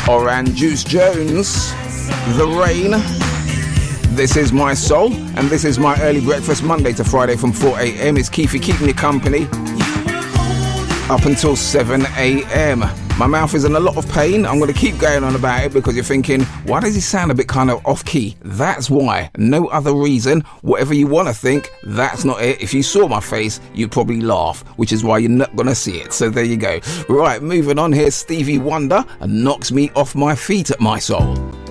Oran Juice Jones, The Rain. This is my soul, and this is my early breakfast, Monday to Friday from 4 a.m. It's Keefy keeping you company up until 7 a.m. My mouth is in a lot of pain. I'm going to keep going on about it because you're thinking, why does he sound a bit kind of off key? That's why. No other reason. Whatever you want to think, that's not it. If you saw my face, you'd probably laugh, which is why you're not going to see it. So there you go. Right, moving on. Here's Stevie Wonder and Knocks Me Off My Feet at My Soul.